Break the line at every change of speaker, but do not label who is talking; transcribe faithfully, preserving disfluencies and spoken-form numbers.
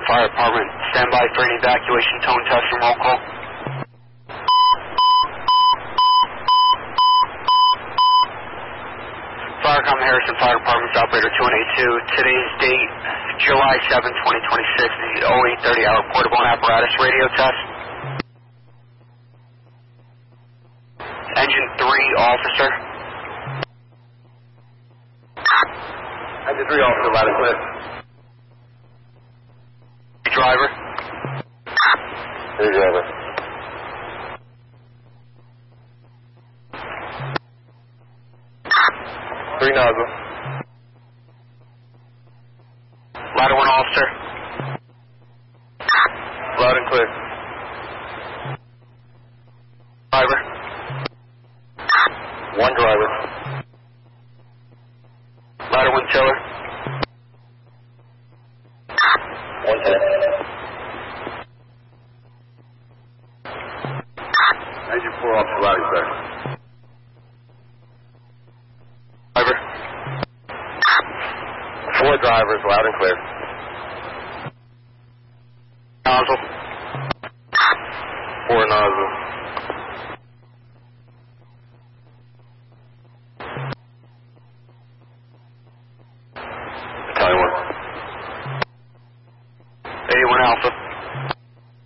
Fire Department, stand by for an evacuation tone test and roll call. Firecom Harrison Fire Department's operator two one eight two. Today's date, July seventh, twenty twenty-six, the oh eight thirty hour portable and apparatus radio test. Engine three, officer.
Engine three, officer, loud and clear.
Driver.
Hey, driver. Three nozzle.
Ladder one, officer.
Loud and clear.
Driver.
One driver.
Ladder one, tiller.
One ten. Engine four, officer, loud and clear.
Driver.
Four drivers, loud and clear.
Nozzle.
Four nozzle.